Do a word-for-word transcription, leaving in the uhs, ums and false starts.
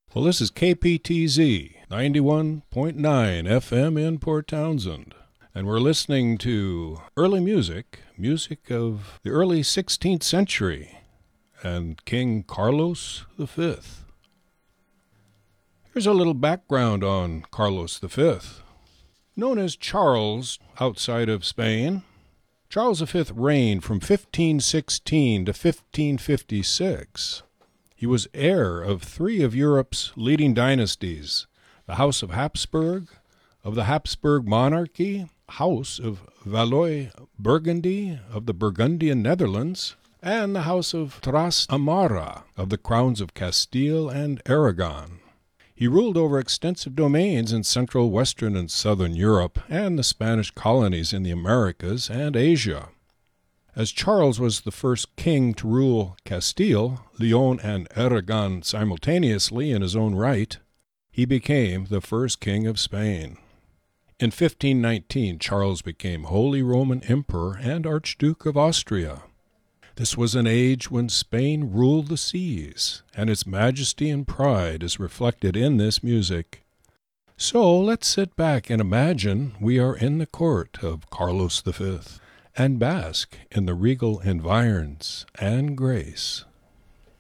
Well, this is K P T Z ninety-one point nine F M in Port Townsend, and we're listening to early music, music of the early sixteenth century, and King Carlos the Fifth. Here's a little background on Carlos the Fifth. Known as Charles outside of Spain, Charles the Fifth reigned from fifteen sixteen to fifteen fifty-six. He was heir of three of Europe's leading dynasties, the House of Habsburg, of the Habsburg monarchy, House of Valois-Burgundy of the Burgundian Netherlands, and the House of Trastamara of the crowns of Castile and Aragon. He ruled over extensive domains in central, western, and southern Europe and the Spanish colonies in the Americas and Asia. As Charles was the first king to rule Castile, Leon, and Aragon simultaneously in his own right, he became the first king of Spain. In fifteen nineteen, Charles became Holy Roman Emperor and Archduke of Austria. This was an age when Spain ruled the seas, and its majesty and pride is reflected in this music. So let's sit back and imagine we are in the court of Carlos the Fifth. And bask in the regal environs and grace.